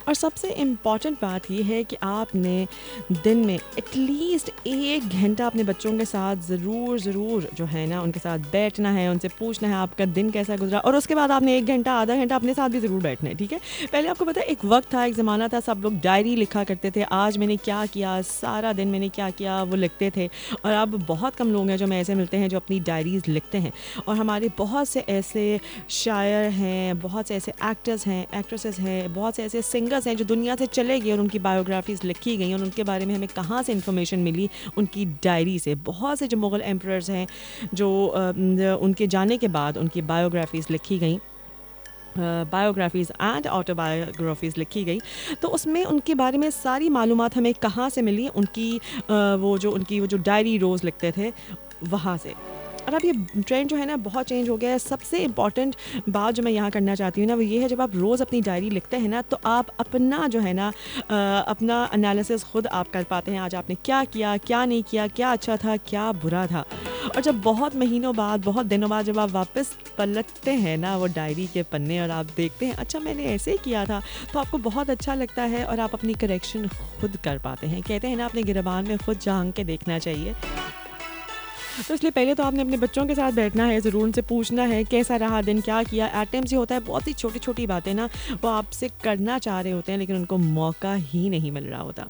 اور سب سے امپورٹنٹ بات یہ ہے کہ آپ نے دن میں ایٹ لیسٹ 1 گھنٹہ اپنے بچوں کے ساتھ ضرور جو ہے نا ان کے ساتھ بیٹھنا ہے, ان سے پوچھنا ہے آپ کا دن کیسا گزرا, اور اس کے بعد آپ نے 1 گھنٹہ آدھا گھنٹہ اپنے ساتھ بھی ضرور بیٹھنا ہے. ٹھیک ہے, پہلے آپ کو پتا ہے ایک وقت تھا, ایک زمانہ تھا, سب لوگ ڈائری لکھا کرتے تھے, آج میں نے کیا کیا, سارا دن میں نے کیا کیا وہ لکھتے تھے. اور اب بہت کم لوگ ہیں جو میں ایسے ملتے ہیں جو اپنی ڈائریز لکھتے ہیں. اور ہمارے بہت سے ایسے شاعر ہیں, بہت سے ایسے ایکٹرز ہیں, ایکٹریسز ہیں, بہت سے ایسے سنگرز ہیں جو دنیا سے چلے گئے اور ان کی بایوگرافیز لکھی گئیں, اور ان کے بارے میں ہمیں کہاں سے انفارمیشن ملی, ان کی ڈائری سے. بہت سے جو مغل ایمپررز ہیں جو ان کے جانے کے بعد ان کی بایوگرافیز لکھی گئیں, بایوگرافیز اینڈ آٹو بایوگرافیز لکھی گئی, تو اس میں ان کے بارے میں ساری معلومات ہمیں کہاں سے ملی, ان کی وہ جو ڈائری روز لکھتے تھے وہاں سے. اور اب یہ ٹرینڈ جو ہے نا بہت چینج ہو گیا ہے. سب سے امپورٹنٹ بات جو میں یہاں کرنا چاہتی ہوں نا وہ یہ ہے, جب آپ روز اپنی ڈائری لکھتے ہیں نا تو آپ اپنا جو ہے نا اپنا انالیسس خود آپ کر پاتے ہیں. آج آپ نے کیا کیا, کیا نہیں کیا, کیا اچھا تھا, کیا برا تھا. اور جب بہت مہینوں بعد, بہت دنوں بعد جب آپ واپس پلٹتے ہیں نا وہ ڈائری کے پنے اور آپ دیکھتے ہیں اچھا میں نے ایسے ہی کیا تھا, تو آپ کو بہت اچھا لگتا ہے اور آپ اپنی کریکشن خود کر پاتے ہیں. کہتے ہیں نا اپنے گریبان میں خود جھانک کے دیکھنا چاہیے. تو اس لیے پہلے تو آپ نے اپنے بچوں کے ساتھ بیٹھنا ہے, ضرور ان سے پوچھنا ہے کیسا رہا دن, کیا کیا. ایٹ ٹائمز یہ ہوتا ہے بہت سی چھوٹی چھوٹی باتیں نا وہ آپ سے کرنا چاہ رہے ہوتے ہیں لیکن ان کو موقع ہی نہیں مل رہا ہوتا.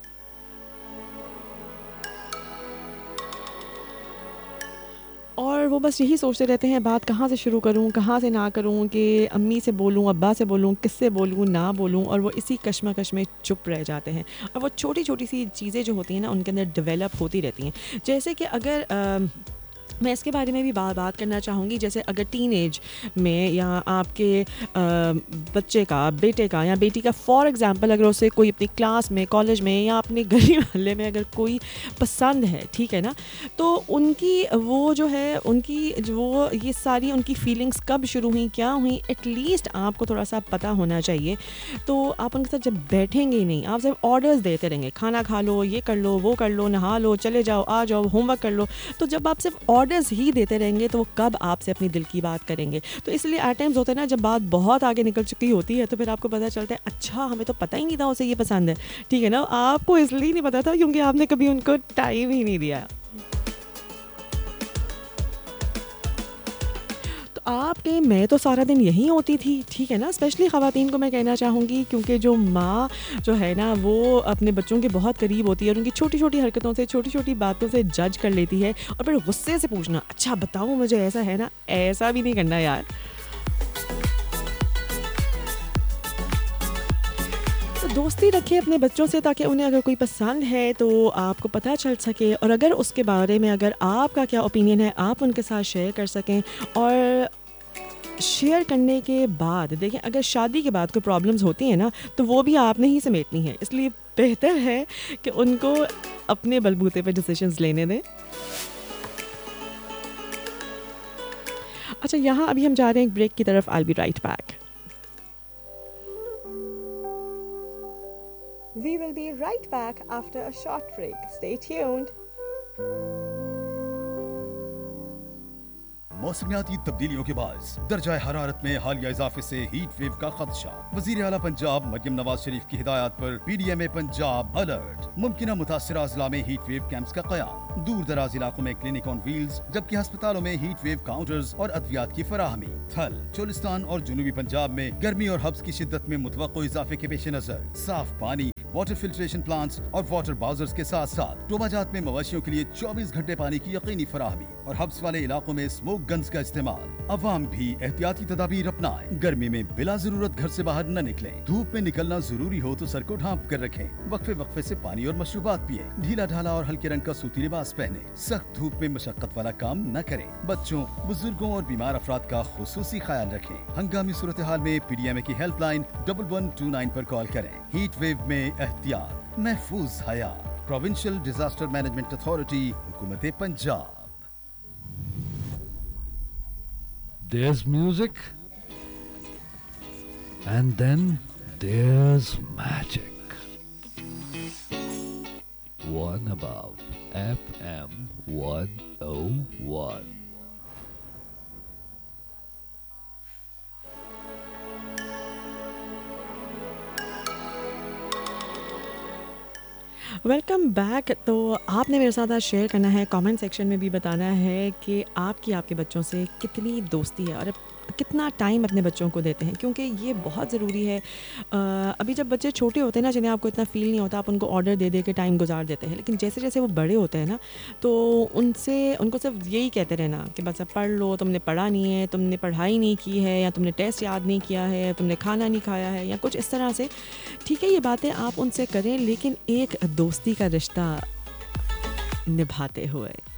اور وہ بس یہی سوچتے رہتے ہیں بات کہاں سے شروع کروں, کہاں سے نہ کروں, کہ امی سے بولوں, ابا سے بولوں, کس سے بولوں, نہ بولوں, اور وہ اسی کشمکش میں چپ رہ جاتے ہیں. اور وہ چھوٹی چھوٹی سی چیزیں جو ہوتی ہیں نا ان کے اندر ڈیولپ ہوتی رہتی ہیں. جیسے کہ اگر میں اس کے بارے میں بھی بات کرنا چاہوں گی, جیسے اگر ٹین ایج میں یا آپ کے بچے کا, بیٹے کا یا بیٹی کا فار ایگزامپل اگر اسے کوئی اپنی کلاس میں, کالج میں یا اپنے گلی محلے میں اگر کوئی پسند ہے, ٹھیک ہے نا, تو ان کی وہ جو ہے ان کی وہ یہ ساری ان کی فیلنگس کب شروع ہوئیں, کیا ہوئیں, ایٹ لیسٹ آپ کو تھوڑا سا پتہ ہونا چاہیے. تو آپ ان کے ساتھ جب بیٹھیں گے ہی نہیں, آپ صرف آرڈرز دیتے رہیں گے, کھانا کھا لو, یہ کر لو, وہ کر لو, نہا لو, چلے جاؤ, آ جاؤ, ہوم ورک کر لو, تو جب آپ صرف آرڈرز ہی دیتے رہیں گے تو وہ کب آپ سے اپنی دل کی بات کریں گے. تو اس لیے ایٹ ٹائمز ہوتا ہے نا جب بات بہت آگے نکل چکی ہوتی ہے تو پھر آپ کو پتہ چلتا ہے اچھا ہمیں تو پتہ ہی نہیں تھا اسے یہ پسند ہے, ٹھیک ہے نا. آپ کو اس لیے نہیں پتا تھا کیونکہ آپ نے کبھی ان کو ٹائم ہی نہیں دیا. آپ کے میں تو سارا دن یہی ہوتی تھی, ٹھیک ہے نا. اسپیشلی خواتین کو میں کہنا چاہوں گی کیونکہ جو ماں جو ہے نا وہ اپنے بچوں کے بہت قریب ہوتی ہے اور ان کی چھوٹی چھوٹی حرکتوں سے, چھوٹی چھوٹی باتوں سے جج کر لیتی ہے, اور پھر غصے سے پوچھنا اچھا بتاؤ مجھے ایسا ہے نا, ایسا بھی نہیں کرنا یار. دوستی رکھیں اپنے بچوں سے تاکہ انہیں اگر کوئی پسند ہے تو آپ کو پتہ چل سکے, اور اگر اس کے بارے میں اگر آپ کا کیا اوپینین ہے آپ ان کے ساتھ شیئر کر سکیں. اور شیئر کرنے کے بعد دیکھیں اگر شادی کے بعد کوئی پرابلمز ہوتی ہیں نا تو وہ بھی آپ نے ہی سمیٹنی ہے, اس لیے بہتر ہے کہ ان کو اپنے بلبوتے پہ ڈیسیشنز لینے دیں. اچھا یہاں ابھی ہم جا رہے ہیں ایک بریک کی طرف. I'll be right back. We will be right back after a short break. Stay tuned. موسمیاتی تبدیلیوں کے باعث درجہ حرارت میں حالیہ اضافے سے ہیٹ ویو کا خدشہ. وزیر اعلیٰ پنجاب مریم نواز شریف کی ہدایات پر پی ڈی ایم اے پنجاب الرٹ. ممکنہ متاثرہ اضلاع میں ہیٹ ویو کیمپس کا قیام. دور دراز علاقوں میں کلینک آن ویلز, جبکہ ہسپتالوں میں ہیٹ ویو کاؤنٹرز اور ادویات کی فراہمی. تھل, چولستان اور جنوبی پنجاب میں گرمی اور حبس کی شدت میں متوقع اضافے کے پیش نظر صاف پانی, واٹر فلٹریشن پلانٹس اور واٹر باؤزرز کے ساتھ ساتھ ٹوبہ جات میں مویشیوں کے لیے 24 گھنٹے پانی کی یقینی فراہمی اور حبس والے علاقوں میں اسموک گنز کا استعمال. عوام بھی احتیاطی تدابیر اپنائیں. گرمی میں بلا ضرورت گھر سے باہر نہ نکلیں. دھوپ میں نکلنا ضروری ہو تو سر کو ڈھانپ کر رکھیں. وقفے وقفے سے پانی اور مشروبات پئیں. ڈھیلا ڈھالا اور ہلکے رنگ کا سوتی لباس پہنیں. سخت دھوپ میں مشقت والا کام نہ کریں. بچوں, بزرگوں اور بیمار افراد کا خصوصی خیال رکھیں. ہنگامی صورتحال میں پی ڈی ایم اے کی ہیلپ لائن 1129 پر کال کریں. ہیٹ ویو میں احتیاط, محفوظ حیات. پروونشل ڈیزاسٹر مینجمنٹ اتھارٹی, حکومت Punjab. There's music, and then there's magic. One above FM 101. Welcome back. تو آپ نے میرے ساتھ آج شیئر کرنا ہے, کامنٹ سیکشن میں بھی بتانا ہے کہ آپ کے بچوں سے کتنی دوستی ہے اور کتنا ٹائم اپنے بچوں کو دیتے ہیں, کیونکہ یہ بہت ضروری ہے. ابھی جب بچے چھوٹے ہوتے ہیں نا, جنہیں آپ کو اتنا فیل نہیں ہوتا, آپ ان کو آرڈر دے کے ٹائم گزار دیتے ہیں, لیکن جیسے جیسے وہ بڑے ہوتے ہیں نا, تو ان کو صرف یہی کہتے رہنا کہ بس اب پڑھ لو, تم نے پڑھا نہیں ہے, تم نے پڑھائی نہیں کی ہے, یا تم نے ٹیسٹ یاد نہیں کیا ہے, تم نے کھانا نہیں کھایا ہے, یا کچھ اس طرح سے. ٹھیک ہے, یہ باتیں آپ ان سے کریں, لیکن ایک دوستی کا رشتہ نبھاتے ہوئے.